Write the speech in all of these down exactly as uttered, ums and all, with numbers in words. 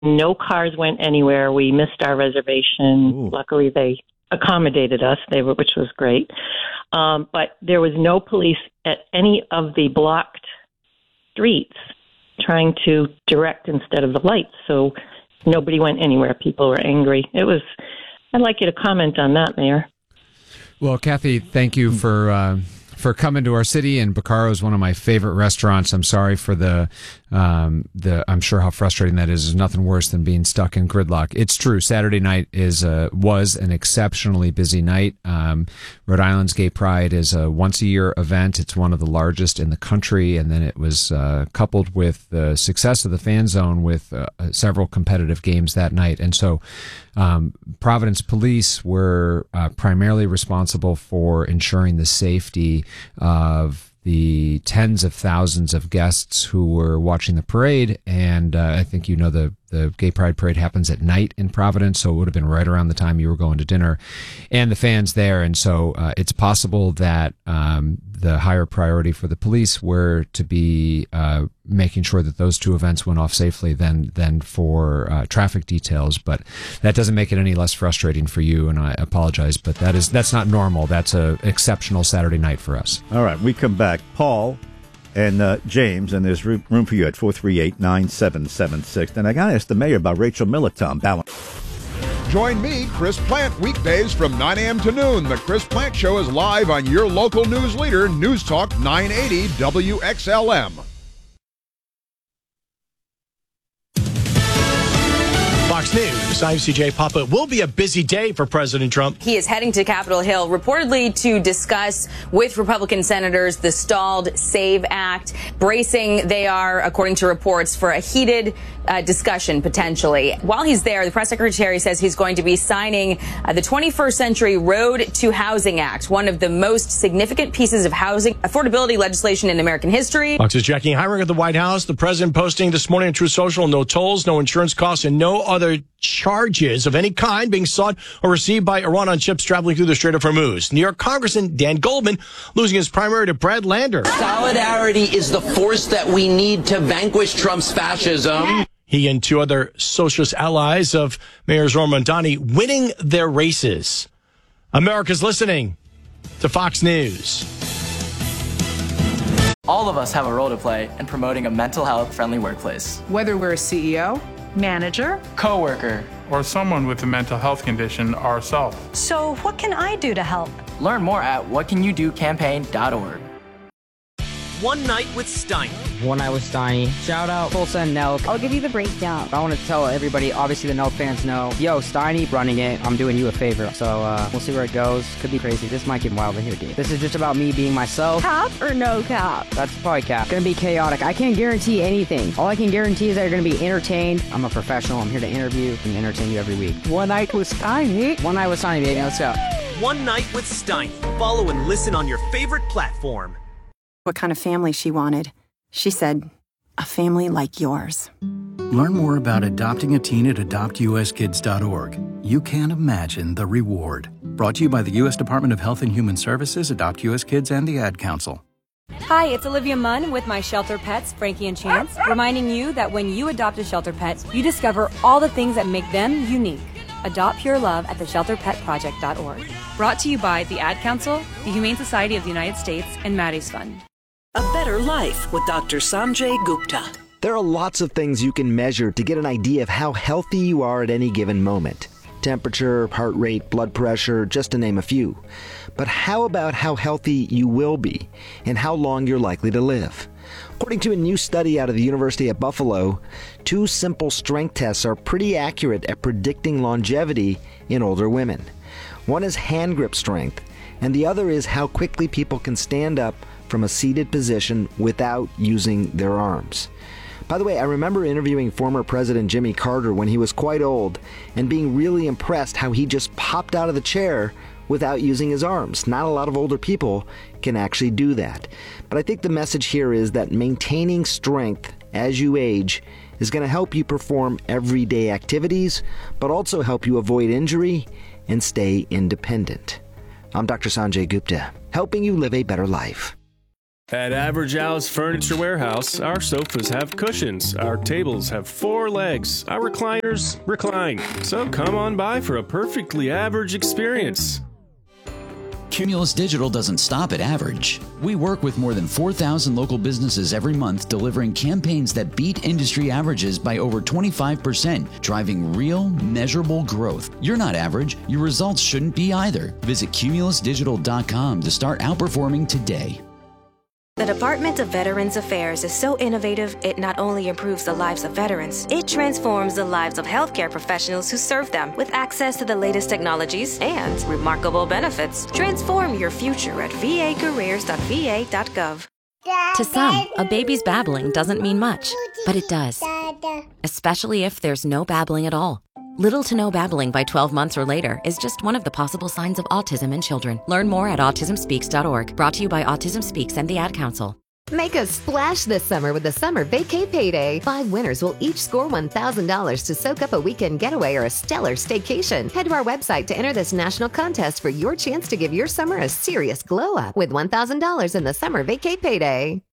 No cars went anywhere. We missed our reservation. Ooh. Luckily, they accommodated us, They were, which was great. Um, but there was no police at any of the blocked streets trying to direct instead of the lights. So nobody went anywhere. People were angry. It was. I'd like you to comment on that, Mayor. Well, Kathy, thank you for uh, for coming to our city. And Baccaro is one of my favorite restaurants. I'm sorry for the um, the. I'm sure how frustrating that is. There's nothing worse than being stuck in gridlock. It's true. Saturday night is uh, was an exceptionally busy night. Um, Rhode Island's Gay Pride is a once a year event. It's one of the largest in the country, and then it was uh, coupled with the success of the Fan Zone with uh, several competitive games that night, and so. Um, Providence Police were uh, primarily responsible for ensuring the safety of the tens of thousands of guests who were watching the parade. And uh, I think you know the, the Gay Pride Parade happens at night in Providence, so it would have been right around the time you were going to dinner, and the fans there. And so uh, it's possible that um, the higher priority for the police were to be uh, making sure that those two events went off safely than than for uh, traffic details. But that doesn't make it any less frustrating for you, and I apologize, but that is that's not normal. That's an exceptional Saturday night for us. All right, we come back. Paul and uh, James, and there's room for you at four three eight, nine seven seven six. And I got to ask the mayor about Rachel Militon. Balance. Join me, Chris Plant, weekdays from nine a.m. to noon. The Chris Plant Show is live on your local news leader, News Talk nine eighty W X L M. Fox News, I'm C J Papa. It will be a busy day for President Trump. He is heading to Capitol Hill reportedly to discuss with Republican senators the stalled SAVE Act, bracing they are, according to reports, for a heated uh, discussion potentially. While he's there, the press secretary says he's going to be signing uh, the twenty-first Century Road to Housing Act, one of the most significant pieces of housing affordability legislation in American history. Fox's Jackie Heinrich at the White House. The president posting this morning on Truth Social, no tolls, no insurance costs, and no other charges of any kind being sought or received by Iran on ships traveling through the Strait of Hormuz. New York Congressman Dan Goldman losing his primary to Brad Lander. Solidarity is the force that we need to vanquish Trump's fascism. He and two other socialist allies of Mayor Zohran Mamdani winning their races. America's listening to Fox News. All of us have a role to play in promoting a mental health friendly workplace. Whether we're a C E O, manager, coworker, or someone with a mental health condition ourselves. So what can I do to help? Learn more at what can you do campaign dot org. One Night with Steiny. One Night with Steiny. Shout out Tulsa and Nelk. I'll give you the breakdown. I want to tell everybody, obviously the Nelk fans know, yo, Steiny running it, I'm doing you a favor. So uh, we'll see where it goes. Could be crazy. This might get wild in here, dude. This is just about me being myself. Cap or no cap? That's probably cap. Gonna be chaotic. I can't guarantee anything. All I can guarantee is that you're gonna be entertained. I'm a professional. I'm here to interview and entertain you every week. One Night with Steiny. One Night with Steiny, baby. Let's go. One Night with Steiny. Follow and listen on your favorite platform. What kind of family she wanted. She said, a family like yours. Learn more about adopting a teen at adopt u s kids dot org. You can't imagine the reward. Brought to you by the U S Department of Health and Human Services, Adopt U S Kids, and the Ad Council. Hi, it's Olivia Munn with my shelter pets, Frankie and Chance, reminding you that when you adopt a shelter pet, you discover all the things that make them unique. Adopt Pure Love at the shelter pet project dot org. Brought to you by the Ad Council, the Humane Society of the United States, and Maddie's Fund. A Better Life with Doctor Sanjay Gupta. There are lots of things you can measure to get an idea of how healthy you are at any given moment. Temperature, heart rate, blood pressure, just to name a few. But how about how healthy you will be and how long you're likely to live? According to a new study out of the University at Buffalo, two simple strength tests are pretty accurate at predicting longevity in older women. One is hand grip strength, and the other is how quickly people can stand up from a seated position without using their arms. By the way, I remember interviewing former President Jimmy Carter when he was quite old and being really impressed how he just popped out of the chair without using his arms. Not a lot of older people can actually do that. But I think the message here is that maintaining strength as you age is going to help you perform everyday activities, but also help you avoid injury and stay independent. I'm Doctor Sanjay Gupta, helping you live a better life. At Average Alice Furniture Warehouse, our sofas have cushions, our tables have four legs, our recliners recline. So come on by for a perfectly average experience. Cumulus Digital doesn't stop at average. We work with more than four thousand local businesses every month, delivering campaigns that beat industry averages by over twenty-five percent, driving real, measurable growth. You're not average. Your results shouldn't be either. Visit cumulus digital dot com to start outperforming today. The Department of Veterans Affairs is so innovative, it not only improves the lives of veterans, it transforms the lives of healthcare professionals who serve them with access to the latest technologies and remarkable benefits. Transform your future at v a careers dot v a dot gov. To some, a baby's babbling doesn't mean much, but it does. Especially if there's no babbling at all. Little to no babbling by twelve months or later is just one of the possible signs of autism in children. Learn more at autism speaks dot org. Brought to you by Autism Speaks and the Ad Council. Make a splash this summer with the Summer Vacay Payday. Five winners will each score one thousand dollars to soak up a weekend getaway or a stellar staycation. Head to our website to enter this national contest for your chance to give your summer a serious glow up with one thousand dollars in the Summer Vacay Payday.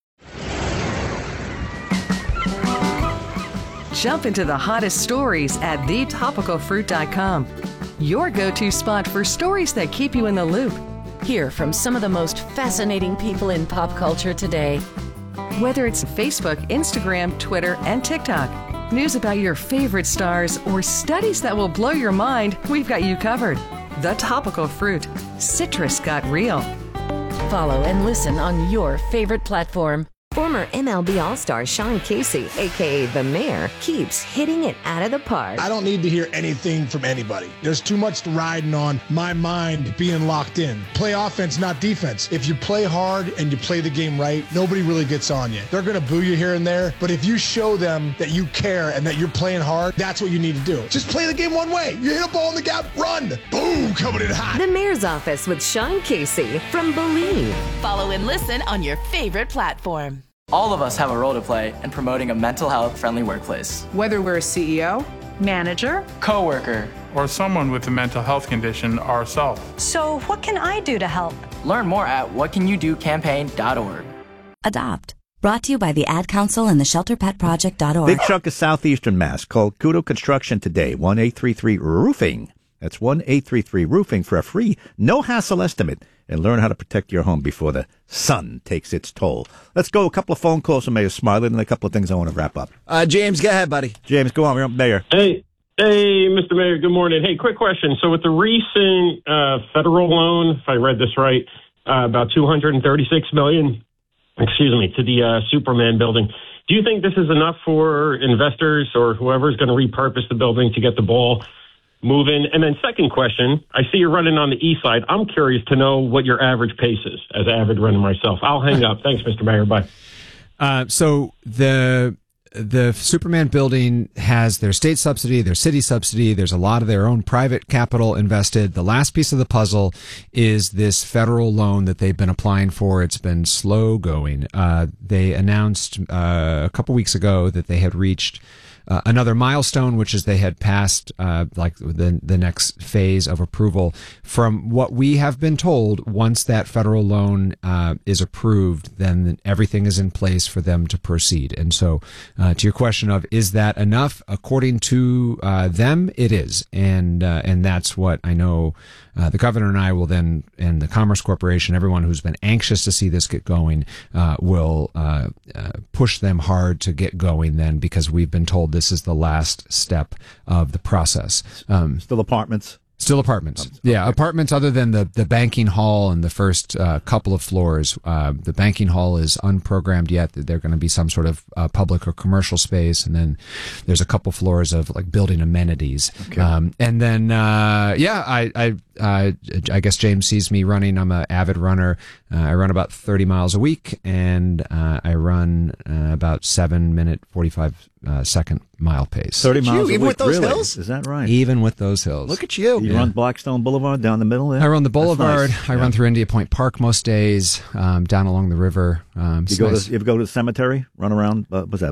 Jump into the hottest stories at the topical fruit dot com. Your go-to spot for stories that keep you in the loop. Hear from some of the most fascinating people in pop culture today. Whether it's Facebook, Instagram, Twitter, and TikTok, news about your favorite stars, or studies that will blow your mind, we've got you covered. The Topical Fruit. Citrus got real. Follow and listen on your favorite platform. Former M L B All-Star Sean Casey, a k a. The Mayor, keeps hitting it out of the park. I don't need to hear anything from anybody. There's too much riding on my mind being locked in. Play offense, not defense. If you play hard and you play the game right, nobody really gets on you. They're going to boo you here and there, but if you show them that you care and that you're playing hard, that's what you need to do. Just play the game one way. You hit a ball in the gap, run. Boom, coming in hot. The Mayor's Office with Sean Casey from Believe. Follow and listen on your favorite platform. All of us have a role to play in promoting a mental health friendly workplace. Whether we're a C E O, manager, coworker, or someone with a mental health condition ourselves. So what can I do to help? Learn more at what can you do campaign dot org. Adopt. Brought to you by the Ad Council and the shelter pet project dot org. Big chunk of southeastern Mass. Call Kudo Construction today. one eight three three roofing. That's one eight three three roofing for a free, no-hassle estimate. And learn how to protect your home before the sun takes its toll. Let's go. A couple of phone calls from Mayor Smiley and a couple of things I want to wrap up. Uh, James, go ahead, buddy. James, go on. We're up, Mayor. Hey, hey, Mister Mayor. Good morning. Hey, quick question. So with the recent uh, federal loan, if I read this right, uh, about two hundred thirty-six million dollars, excuse me, to the uh, Superman building. Do you think this is enough for investors or whoever's going to repurpose the building to get the ball moving? And then second question, I see you're running on the east side. I'm curious to know what your average pace is as an avid runner myself. I'll hang up. Thanks, Mister Mayor. Bye. Uh, so the the Superman building has their state subsidy, their city subsidy. There's a lot of their own private capital invested. The last piece of the puzzle is this federal loan that they've been applying for. It's been slow going. Uh, they announced uh, a couple weeks ago that they had reached Uh, another milestone, which is they had passed uh, like the the next phase of approval. From what we have been told, once that federal loan uh, is approved, then everything is in place for them to proceed. And so, uh, to your question of is that enough? According to uh, them, it is, and uh, and that's what I know. Uh, the governor and I will then, and the Commerce Corporation, everyone who's been anxious to see this get going, uh, will uh, uh, push them hard to get going then, because we've been told this is the last step of the process. Um, Still apartments? Still apartments. Um, yeah, okay. Apartments other than the, the banking hall and the first uh, couple of floors. Uh, the banking hall is unprogrammed yet. They're going to be some sort of uh, public or commercial space. And then there's a couple floors of like building amenities. Okay. Um, and then, uh, yeah, I, I, uh, I guess James sees me running. I'm an avid runner. Uh, I run about thirty miles a week, and uh, I run uh, about seven minute, forty-five uh, second mile pace. thirty miles you, a even week, with those really? hills? Is that right? Even with those hills. Look at you. You yeah. run Blackstone Boulevard down the middle there? I run the Boulevard. Nice. I yeah. run through India Point Park most days, um, down along the river. Um, you, go nice. to, you ever go to the cemetery? Run around, uh, what's that,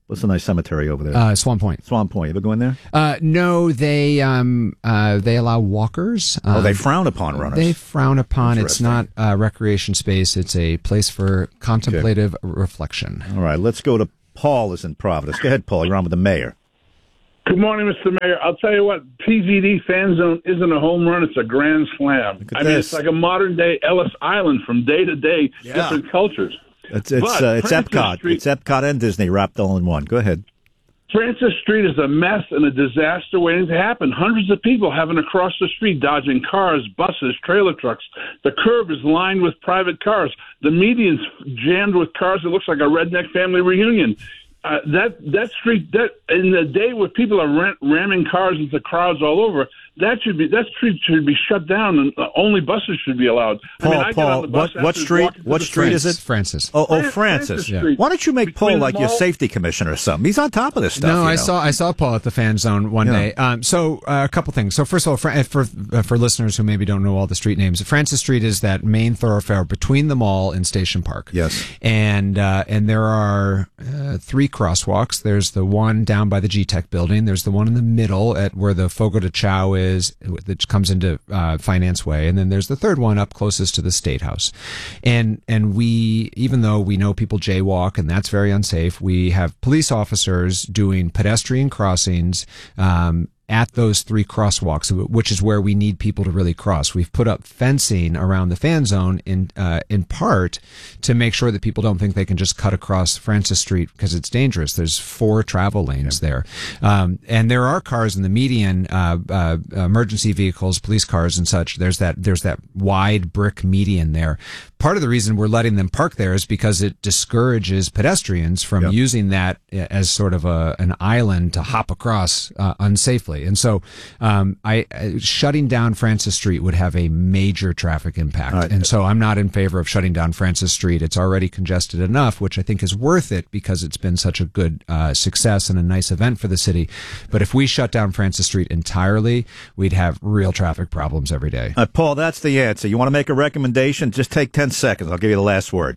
What's the nice cemetery over there? Uh, Swan Point. Swan Point. You ever go in there? Uh, no, they um, uh, they allow walkers. Oh, Um, they frown upon runners. They frown upon. It's not a recreation space. It's a place for contemplative reflection. All right, let's go to Paul is in Providence. Go ahead, Paul. You're on with the mayor. Good morning, Mister Mayor. I'll tell you what, P V D Fan Zone isn't a home run, it's a grand slam. I mean, this. it's like a modern-day Ellis Island from day to day, Yeah. different cultures. It's it's But uh, it's Francis Epcot. Street- It's Epcot and Disney wrapped all in one. Go ahead. Francis Street is a mess and a disaster waiting to happen. Hundreds of people having to cross the street, dodging cars, buses, trailer trucks. The curb is lined with private cars. The median's jammed with cars. It looks like a redneck family reunion. Uh, that that street, that in the day where people are ram- ramming cars into crowds all over, that should be that street should be shut down, and uh, only buses should be allowed. Paul, I mean, I get Paul, on the bus what, what after street? walking to What the street is it? Francis. Oh, oh, Fran- Francis. Francis Yeah. Street. Why don't you make Paul Between like the your mall- safety commissioner or something? He's on top of this stuff. No, you I know. saw I saw Paul at the fan zone one Yeah. day. Um, so uh, a couple things. So first of all, for for, uh, for listeners who maybe don't know all the street names, Francis Street is that main thoroughfare between the mall and Station Park. Yes, and uh, and there are uh, three crosswalks. There's the one down by the G Tech building. There's the one in the middle at where the Fogo de Chao is, that comes into uh, Finance Way, and then there's the third one up closest to the State House. And and we, even though we know people jaywalk and that's very unsafe, we have police officers doing pedestrian crossings um, at those three crosswalks, which is where we need people to really cross. We've put up fencing around the fan zone in uh, in part to make sure that people don't think they can just cut across Francis Street because it's dangerous. There's four travel lanes there, um, and there are cars in the median, uh, uh, emergency vehicles, police cars, and such. There's that there's that wide brick median there. Part of the reason we're letting them park there is because it discourages pedestrians from Yep. using that as sort of a an island to hop across uh, unsafely. And so, um, I, I shutting down Francis Street would have a major traffic impact. All right. And so, I'm not in favor of shutting down Francis Street. It's already congested enough, which I think is worth it because it's been such a good uh, success and a nice event for the city. But if we shut down Francis Street entirely, we'd have real traffic problems every day. Uh, Paul, that's the answer. You want to make a recommendation? Just take ten seconds. I'll give you the last word.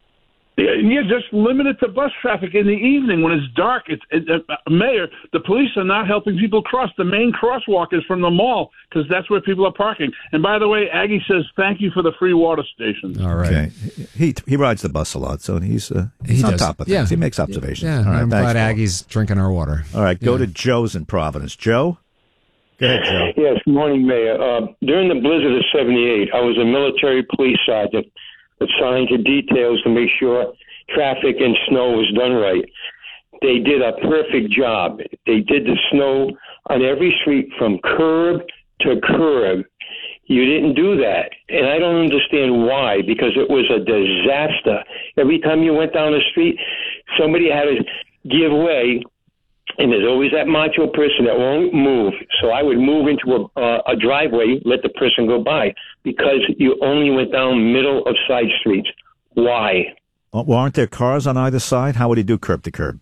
Yeah, yeah, just limit it to bus traffic in the evening when it's dark. It's it, uh, Mayor, the police are not helping people cross. The main crosswalk is from the mall because that's where people are parking. And by the way, Aggie says thank you for the free water station. All right. Okay. He he rides the bus a lot, so he's uh, he's He on does. top of things. Yeah. He makes observations. Yeah, All right, I'm thanks, glad Paul. Aggie's drinking our water. All right, go Yeah. to Joe's in Providence. Joe? Go ahead, Joe. Yes, good morning, Mayor. Uh, during the blizzard of seventy-eight, I was a military police sergeant assigned to details to make sure traffic and snow was done right. They did a perfect job. They did the snow on every street from curb to curb. You didn't do that. And I don't understand why, because it was a disaster. Every time you went down the street, somebody had to give way. And there's always that macho person that won't move. So I would move into a, uh, a driveway, let the person go by, because you only went down middle of side streets. Why? Well, aren't there cars on either side? How would he do curb to curb?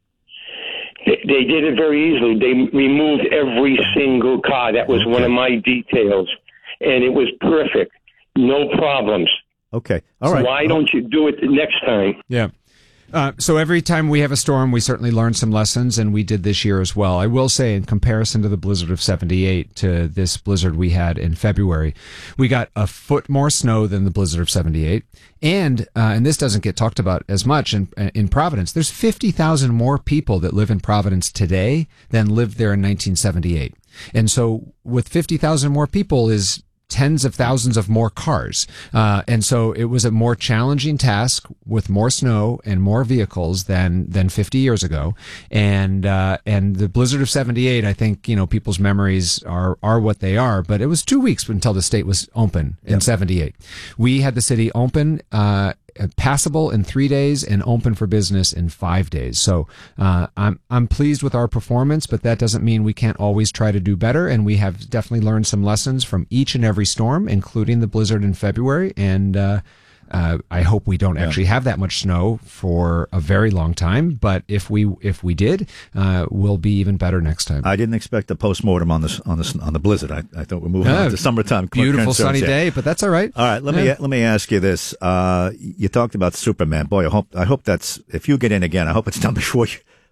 They, they did it very easily. They removed every single car. That was one of my details. And it was perfect. No problems. Okay. All so right. Why don't you do it the next time? Yeah. Uh, so every time we have a storm, we certainly learn some lessons, and we did this year as well. I will say, in comparison to the blizzard of seventy-eight to this blizzard we had in February, we got a foot more snow than the blizzard of seventy-eight. And uh, and this doesn't get talked about as much in, in Providence. There's fifty thousand more people that live in Providence today than lived there in nineteen seventy-eight. And so with fifty thousand more people is tens of thousands of more cars. Uh, and so it was a more challenging task with more snow and more vehicles than, than fifty years ago. And, uh, and the blizzard of seventy-eight, I think, you know, people's memories are, are what they are, but it was two weeks until the state was open in Yep. seventy-eight. We had the city open, uh, passable in three days and open for business in five days. So uh, I'm I'm pleased with our performance, but that doesn't mean we can't always try to do better. And we have definitely learned some lessons from each and every storm, including the blizzard in February. And uh, uh, I hope we don't Yeah. actually have that much snow for a very long time. But if we if we did, uh, we'll be even better next time. I didn't expect a postmortem on this on this on the blizzard. I, I thought we're moving Yeah, on to summertime. beautiful concerns sunny here. day, but that's all right. All right, let me Yeah. let me ask you this. Uh, you talked about Superman. Boy, I hope I hope that's if you get in again. I hope it's done before you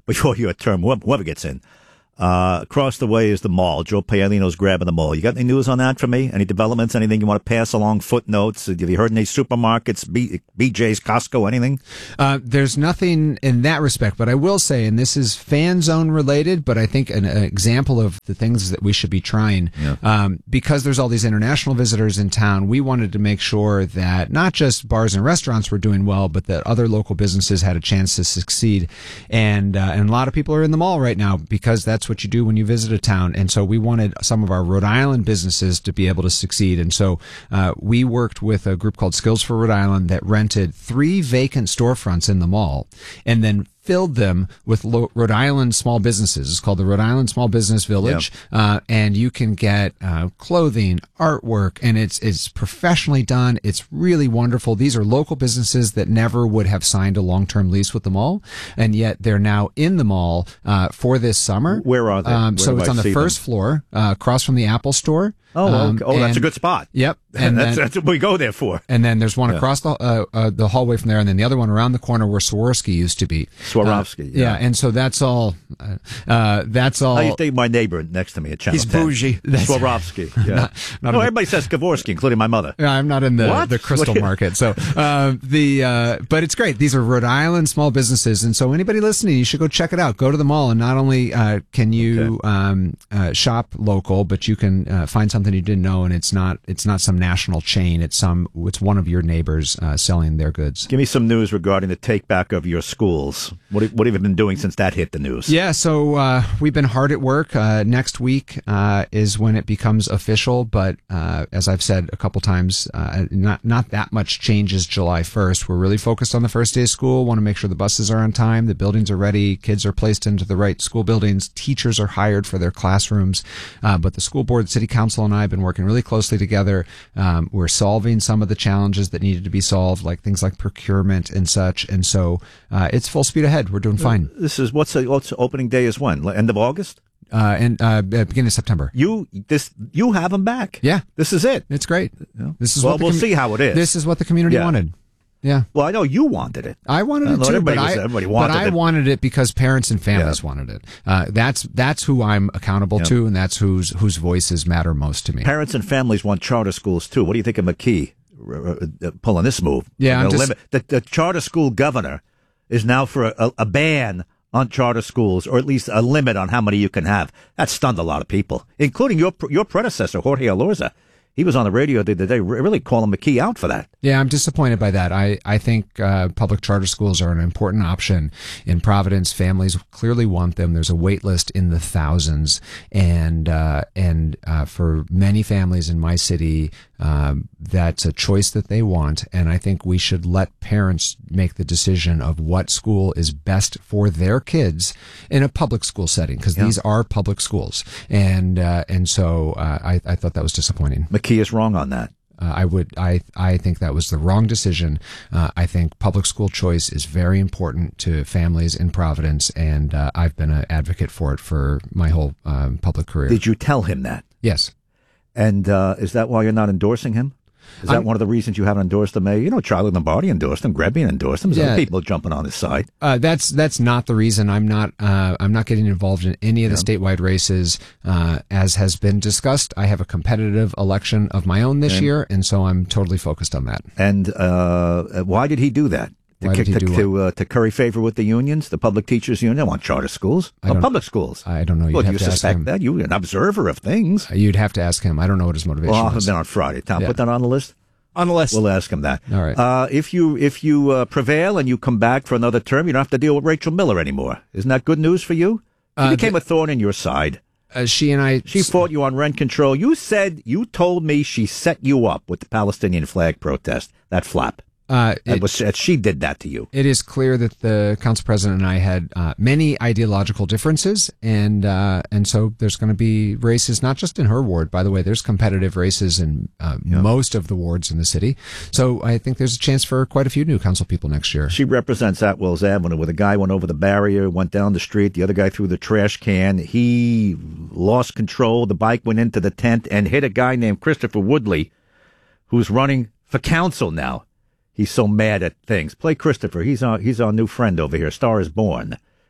before your term, whoever, whoever gets in. Uh, across the way is the mall. Joe Paolino's grabbing the mall. You got any news on that for me? Any developments? Anything you want to pass along? Footnotes? Have you heard any supermarkets? B, BJ's, Costco, anything? Uh, there's nothing in that respect, but I will say, and this is fan zone related, but I think an, an example of the things that we should be trying, yeah. um, because there's all these international visitors in town, we wanted to make sure that not just bars and restaurants were doing well, but that other local businesses had a chance to succeed. And, uh, and a lot of people are in the mall right now because that's what you do when you visit a town. And so we wanted some of our Rhode Island businesses to be able to succeed. And so uh, we worked with a group called Skills for Rhode Island that rented three vacant storefronts in the mall and then filled them with Lo- Rhode Island small businesses. It's called the Rhode Island Small Business Village. Yep. Uh, and you can get uh, clothing, artwork, and it's it's professionally done. It's really wonderful. These are local businesses that never would have signed a long-term lease with the mall, and yet they're now in the mall uh, for this summer. Where are they? Um, Where so do it's I on the see first them? floor, uh, across from the Apple Store. Oh, Um, okay. oh, that's a and- good spot. Yep. And that's, then- that's what we go there for. And then there's one Yeah. across the uh, uh, the hallway from there, and then the other one around the corner where Swarovski used to be. Swarovski, Uh, yeah. And so that's all. Uh, uh, that's all. How you think my neighbor next to me at Channel He's ten? bougie. That's- Swarovski. Yeah. Not- not no, in the- everybody says Skavorsky, including my mother. Yeah, I'm not in the, What? the crystal What? market. So, uh, the, uh, but it's great. These are Rhode Island small businesses. And so anybody listening, you should go check it out. Go to the mall and not only, uh, can you, um, uh, shop local, but you can, uh, find something you didn't know. And it's not, it's not some national chain. It's some, it's one of your neighbors, uh, selling their goods. Give me some news regarding the take back of your schools. What, what have you been doing since that hit the news? Yeah, so uh, we've been hard at work. Uh, next week uh, is when it becomes official, but uh, as I've said a couple times, uh, not not that much changes July first. We're really focused on the first day of school. Want to make sure the buses are on time, the buildings are ready, kids are placed into the right school buildings, teachers are hired for their classrooms. Uh, but the school board, city council, and I have been working really closely together. Um, we're solving some of the challenges that needed to be solved, like things like procurement and such. And so uh, it's full speed ahead. We're doing fine. This is what's the, what's the opening day is when? End of August? Uh, and uh, beginning of September. You this you have them back. Yeah, this is it. It's great. Yeah. This is well, what the we'll com- see how it is. This is what the community Yeah. wanted. Yeah. Well, I know you wanted it. I wanted Uh, it not too, everybody but was- I, everybody but wanted I it. wanted it because parents and families Yeah. wanted it. Uh, that's that's who I'm accountable Yeah. to, and that's whose whose voices matter most to me. Parents and families want charter schools too. What do you think of McKee uh, uh, pulling this move? Yeah, I'm They're just- limit- the, the charter school governor is now for a, a, a ban on charter schools, or at least a limit on how many you can have. That stunned a lot of people, including your your predecessor, Jorge Alorza. He was on the radio the other day, really calling McKee out for that. Yeah, I'm disappointed by that. I, I think uh, public charter schools are an important option in Providence. Families clearly want them. There's a wait list in the thousands, and uh, and uh, for many families in my city, um, that's a choice that they want. And I think we should let parents make the decision of what school is best for their kids in a public school setting, because Yeah. these are public schools. And uh, and so uh, I, I thought that was disappointing. McKee is wrong on that. Uh, I would, I, I think that was the wrong decision. Uh, I think public school choice is very important to families in Providence, and uh, I've been an advocate for it for my whole um, public career. Did you tell him that? Yes. And uh, is that why you're not endorsing him? Is that I'm- one of the reasons you haven't endorsed the mayor? You know, Charlie Lombardi endorsed him, Grebbian endorsed him. There's Yeah. other people jumping on his side. Uh, that's that's not the reason. I'm not uh, I'm not getting involved in any of the statewide races. Uh, as has been discussed, I have a competitive election of my own this And- year, and so I'm totally focused on that. And uh, why did he do that? To, Why did he to, do to, uh, to curry favor with the unions, the public teachers union? They want charter schools, I no, don't- public schools. I don't know. You'd Well, do have you to ask suspect him. that? You're an observer of things. You'd have to ask him. I don't know what his motivation Well, I'll have was. been on Friday. Tom, Yeah. put that on the list. On the list. We'll ask him that. All right. Uh, if you if you uh, prevail and you come back for another term, you don't have to deal with Rachel Miller anymore. Isn't that good news for you? She Uh, became a thorn in your side. Uh, she and I. She fought you on rent control. You said, you told me she set you up with the Palestinian flag protest. That flap. Uh, That it- was, that she did that to you. It is clear that the council president and I had uh, many ideological differences, and uh, and so there's going to be races not just in her ward. By the way, there's competitive races in uh, most of the wards in the city. So I think there's a chance for quite a few new council people next year. She represents Atwells Avenue, where the guy went over the barrier, went down the street, the other guy threw the trash can. He lost control. The bike went into the tent and hit a guy named Christopher Woodley, who's running for council now. He's so mad at things. Play Christopher. He's our, he's our new friend over here. Star is Born.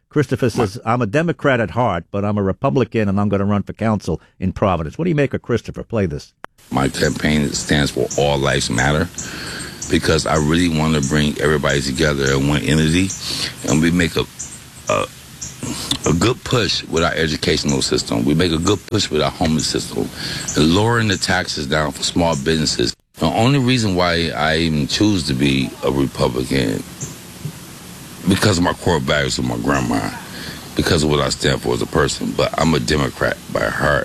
Christopher says, I'm a Democrat at heart, but I'm a Republican, and I'm going to run for council in Providence. What do you make of Christopher? Play this. My campaign stands for All Lives Matter because I really want to bring everybody together in one entity, and we make a, a a good push with our educational system. We make a good push with our homeless system, and lowering the taxes down for small businesses. The only reason why I even choose to be a Republican because of my core values of my grandma, because of what I stand for as a person. But I'm a Democrat by heart.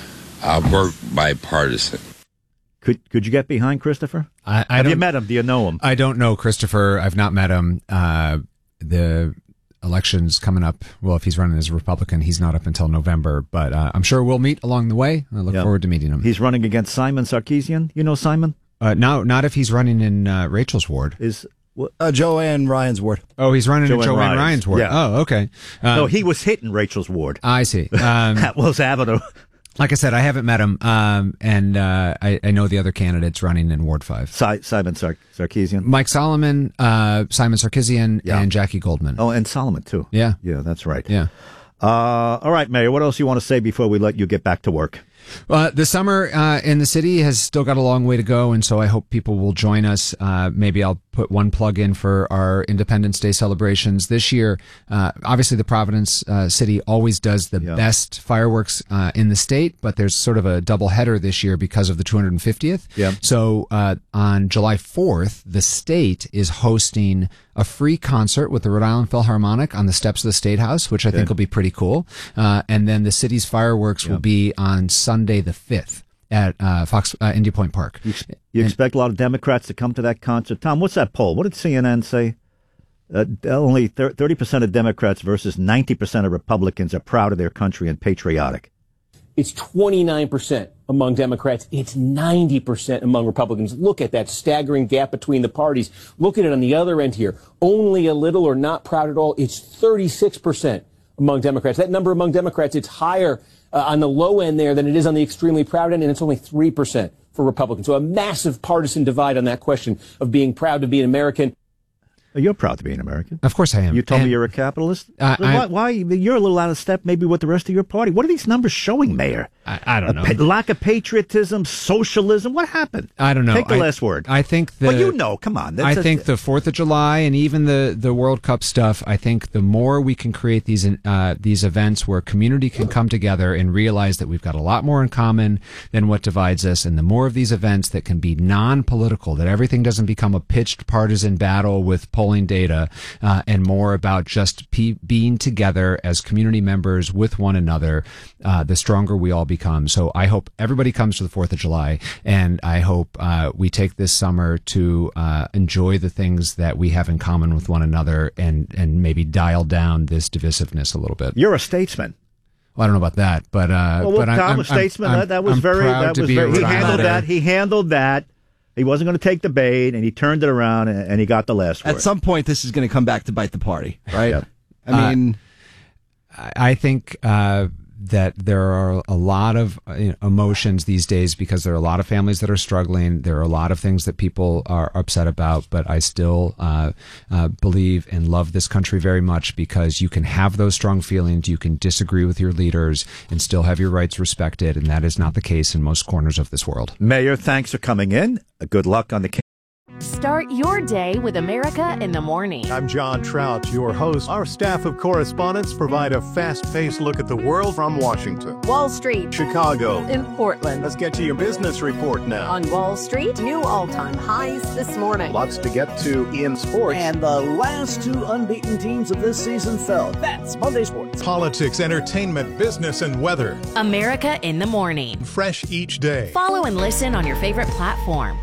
I work bipartisan. Could could you get behind Christopher? I, I Have don't, you met him? Do you know him? I don't know Christopher. I've not met him. Uh, the election's coming up. Well, if he's running as a Republican, he's not up until November. But uh, I'm sure we'll meet along the way. I look Yeah. forward to meeting him. He's running against Simon Sarkeesian. You know Simon? Uh, no, not if he's running in uh, Rachel's ward. Is Uh, Joanne Ryan's ward. Oh, he's running in Joanne Joanne Ryan's. Ryan's ward. Yeah. Oh, okay. Um, no, he was hitting Rachel's ward. I see. Um, That was Avenue. Like I said, I haven't met him, um, and uh, I, I know the other candidates running in Ward five. Si- Simon Sar- Sarkeesian. Mike Solomon, uh, Simon Sarkeesian, Yeah. and Jackie Goldman. Oh, and Solomon, too. Yeah. Yeah, that's right. Yeah. Uh, all right, Mayor, what else you want to say before we let you get back to work? Uh, the summer uh, in the city has still got a long way to go, and so I hope people will join us. Uh, maybe I'll put one plug in for our Independence Day celebrations this year. Uh, obviously, the Providence uh, city always does the Yeah. best fireworks uh, in the state, but there's sort of a double header this year because of the two hundred fiftieth. Yeah. So uh, on July fourth, the state is hosting a free concert with the Rhode Island Philharmonic on the steps of the State House, which I think Good. will be pretty cool. Uh, and then the city's fireworks will be on Sunday the fifth at uh, Fox uh, India Point Park. You, you expect a lot of Democrats to come to that concert? Tom, what's that poll? What did C N N say? Uh, only thirty percent of Democrats versus ninety percent of Republicans are proud of their country and patriotic. It's twenty-nine percent among Democrats. It's ninety percent among Republicans. Look at that staggering gap between the parties. Look at it on the other end here. Only a little or not proud at all. It's thirty-six percent among Democrats. That number among Democrats, it's higher uh, on the low end there than it is on the extremely proud end, and it's only three percent for Republicans. So a massive partisan divide on that question of being proud to be an American. You're proud to be an American. Of course I am. You told And- me you're a capitalist. Uh, why, I- why? You're a little out of step maybe with the rest of your party. What are these numbers showing, Mayor? I, I don't A know. pa- lack of patriotism, socialism. What happened? I don't know. Take the I- last word. I think the. Well, you know. Come on. I That's- think the Fourth of July and even the, the World Cup stuff. I think the more we can create these uh, these events where community can come together and realize that we've got a lot more in common than what divides us, and the more of these events that can be non-political, that everything doesn't become a pitched partisan battle with polling data, uh, and more about just pe- being together as community members with one another, uh, the stronger we all become. So I hope everybody comes to the Fourth of July, and I hope uh, we take this summer to uh, enjoy the things that we have in common with one another, and and maybe dial down this divisiveness a little bit. You're a statesman. Well, I don't know about that, but uh, Well, well but I'm, Tom, I'm, a statesman. I'm, that, that was I'm very. proud That to was be a very. He Rhode handled Islander. that. He handled that. He wasn't going to take the bait, and he turned it around, and, and he got the last word. At some point, this is going to come back to bite the party, right? Yeah. I mean, Uh, I I think uh, that there are a lot of uh, you know, emotions these days because there are a lot of families that are struggling. There are a lot of things that people are upset about, but I still uh, uh, believe and love this country very much because you can have those strong feelings. You can disagree with your leaders and still have your rights respected, and that is not the case in most corners of this world. Mayor, thanks for coming in. Uh, Good luck on the. Start your day with America in the Morning. I'm John Trout, your host. Our staff of correspondents provide a fast-paced look at the world from Washington, Wall Street, Chicago, in Portland. Let's get to your business report now. On Wall Street, new all-time highs this morning. Lots to get to in sports. And the last two unbeaten teams of this season fell. That's Monday Sports. Politics, entertainment, business, and weather. America in the Morning. Fresh each day. Follow and listen on your favorite platform.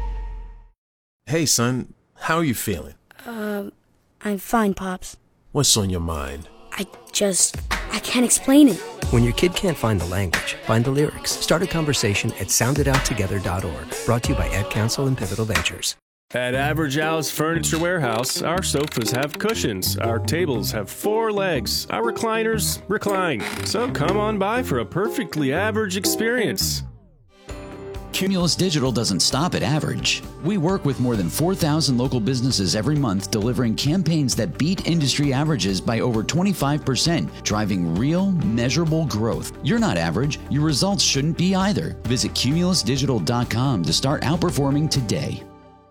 Hey, son, how are you feeling? Um, I'm fine, Pops. What's on your mind? I just, I can't explain it. When your kid can't find the language, find the lyrics. Start a conversation at sound it out together dot org. Brought to you by Ad Council and Pivotal Ventures. At Average Al's Furniture Warehouse, our sofas have cushions, our tables have four legs, our recliners recline. So come on by for a perfectly average experience. Cumulus Digital doesn't stop at average. We work with more than four thousand local businesses every month, delivering campaigns that beat industry averages by over twenty-five percent, driving real, measurable growth. You're not average. Your results shouldn't be either. Visit cumulus digital dot com to start outperforming today.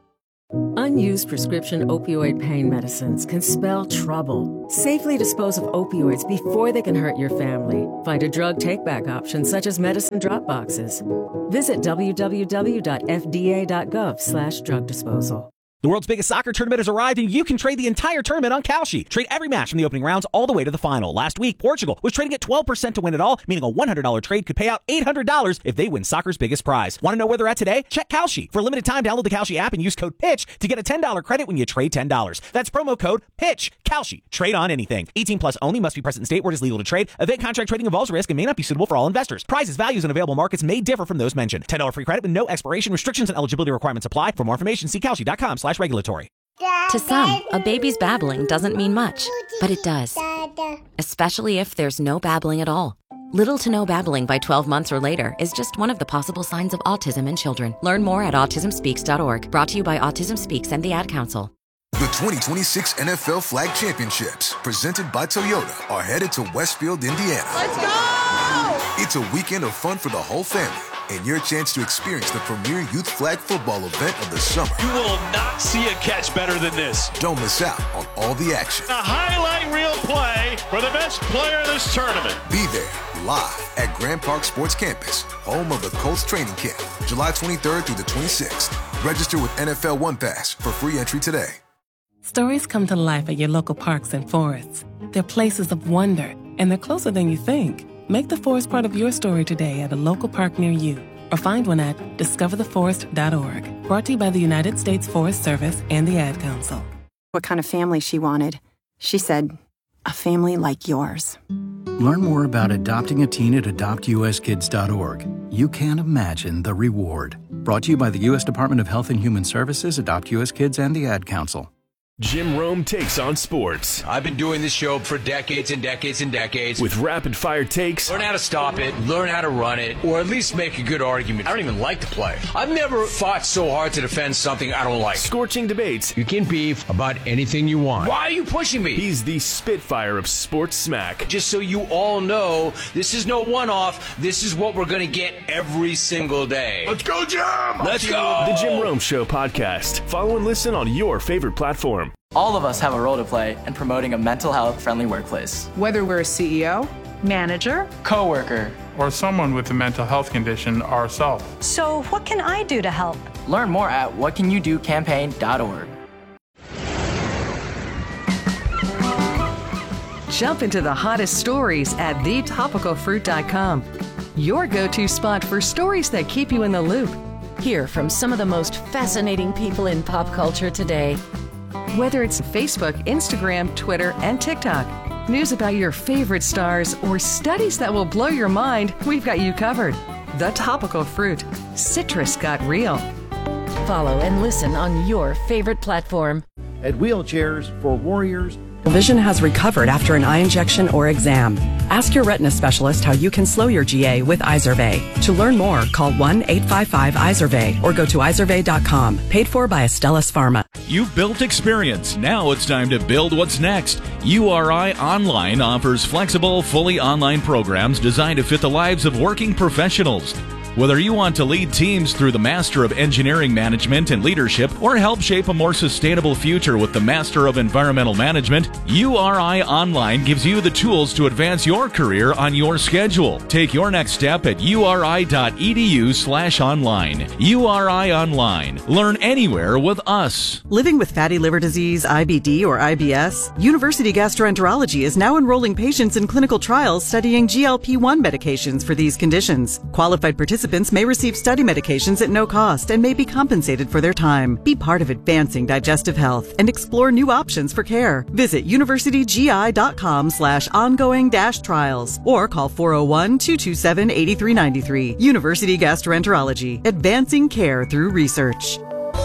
Unused prescription opioid pain medicines can spell trouble. Safely dispose of opioids before they can hurt your family. Find a drug take-back option such as medicine drop boxes. Visit w w w dot f d a dot gov slash drug disposal. The world's biggest soccer tournament has arrived, and you can trade the entire tournament on Kalshi. Trade every match from the opening rounds all the way to the final. Last week, Portugal was trading at twelve percent to win it all, meaning a one hundred dollars trade could pay out eight hundred dollars if they win soccer's biggest prize. Want to know where they're at today? Check Kalshi. For a limited time, download the Kalshi app and use code PITCH to get a ten dollars credit when you trade ten dollars. That's promo code PITCH. Kalshi. Trade on anything. eighteen plus only. Must be present in state where it is legal to trade. Event contract trading involves risk and may not be suitable for all investors. Prices, values, and available markets may differ from those mentioned. ten dollars free credit with no expiration. Restrictions and eligibility requirements apply. For more information, see kalshi dot com slash regulatory. To some, a baby's babbling doesn't mean much, but it does. Especially if there's no babbling at all. Little to no babbling by twelve months or later is just one of the possible signs of autism in children. Learn more at autism speaks dot org. Brought to you by Autism Speaks and the Ad Council. The twenty twenty-six N F L Flag Championships, presented by Toyota, are headed to Westfield, Indiana. Let's go! It's a weekend of fun for the whole family, and your chance to experience the premier youth flag football event of the summer. You will not see a catch better than this. Don't miss out on all the action. A highlight reel play for the best player of this tournament. Be there, live at Grand Park Sports Campus, home of the Colts training camp, July twenty-third through the twenty-sixth. Register with N F L One Pass for free entry today. Stories come to life at your local parks and forests. They're places of wonder, and they're closer than you think. Make the forest part of your story today at a local park near you, or find one at discover the forest dot org. Brought to you by the United States Forest Service and the Ad Council. What kind of family she wanted. She said, a family like yours. Learn more about adopting a teen at adopt u s kids dot org. You can't imagine the reward. Brought to you by the U S Department of Health and Human Services, Adopt U S Kids, and the Ad Council. Jim Rome takes on sports. I've been doing this show for decades and decades and decades. With rapid-fire takes. Learn how to stop it, learn how to run it, or at least make a good argument. I don't even like the play. I've never fought so hard to defend something I don't like. Scorching debates. You can beef about anything you want. Why are you pushing me? He's the Spitfire of sports smack. Just so you all know, this is no one-off. This is what we're going to get every single day. Let's go, Jim! Let's go! The Jim Rome Show podcast. Follow and listen on your favorite platform. All of us have a role to play in promoting a mental health friendly workplace. Whether we're a C E O, manager, coworker, or someone with a mental health condition ourselves. So what can I do to help? Learn more at what can you do campaign dot org. Jump into the hottest stories at the topical fruit dot com. Your go-to spot for stories that keep you in the loop. Hear from some of the most fascinating people in pop culture today. Whether it's Facebook, Instagram, Twitter, and TikTok, news about your favorite stars, or studies that will blow your mind, we've got you covered. The Topical Fruit. Citrus got real. Follow and listen on your favorite platform. At Wheelchairs for Warriors, vision has recovered after an eye injection or exam. Ask your retina specialist how you can slow your G A with Izervay. To learn more, call one eight five five Izervay or go to izervay dot com. Paid for by Astellas Pharma. You've built experience. Now it's time to build what's next. U R I Online offers flexible, fully online programs designed to fit the lives of working professionals. Whether you want to lead teams through the Master of Engineering Management and Leadership or help shape a more sustainable future with the Master of Environmental Management, U R I Online gives you the tools to advance your career on your schedule. Take your next step at U R I dot E D U slash online. U R I Online. Learn anywhere with us. Living with fatty liver disease, I B D, or I B S? University Gastroenterology is now enrolling patients in clinical trials studying G L P one medications for these conditions. Qualified participants Participants may receive study medications at no cost and may be compensated for their time. Be part of advancing digestive health and explore new options for care. Visit university g i dot com slash ongoing dash trials or call four oh one, two two seven, eight three nine three. University Gastroenterology, advancing care through research.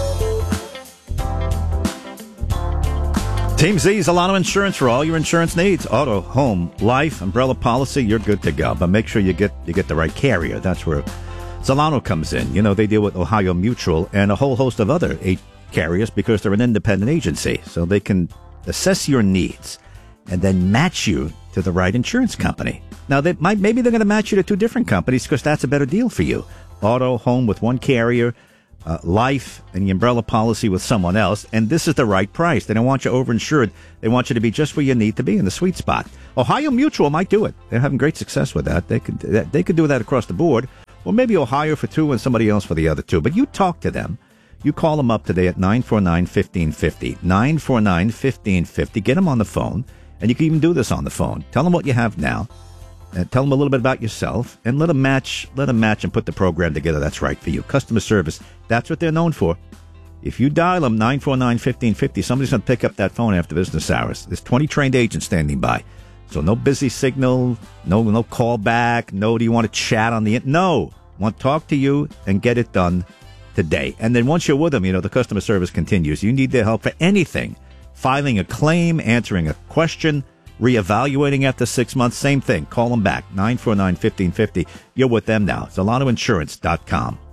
Team Z is Alano Insurance for all your insurance needs. Auto, home, life, umbrella policy, you're good to go. But make sure you get you get the right carrier. That's where Zolano comes in. You know, they deal with Ohio Mutual and a whole host of other eight carriers because they're an independent agency. So they can assess your needs and then match you to the right insurance company. Now, they might maybe they're going to match you to two different companies because that's a better deal for you. Auto, home with one carrier, uh, life, and the umbrella policy with someone else. And this is the right price. They don't want you overinsured. They want you to be just where you need to be in the sweet spot. Ohio Mutual might do it. They're having great success with that. They could they could do that across the board. Or maybe Ohio for two and somebody else for the other two. But you talk to them. You call them up today at nine four nine, one five five zero. nine four nine, one five five zero. Get them on the phone. And you can even do this on the phone. Tell them what you have now. And tell them a little bit about yourself. And let them match, let them match and put the program together that's right for you. Customer service, that's what they're known for. If you dial them nine four nine, one five five zero, somebody's going to pick up that phone after business hours. There's twenty trained agents standing by. So no busy signal, no no call back, no do you want to chat on the... No. Want to talk to you and get it done today. And then once you're with them, you know, the customer service continues. You need their help for anything. Filing a claim, answering a question, reevaluating after six months, same thing. Call them back, nine four nine, one five five zero. You're with them now. Zolano Insurance dot com.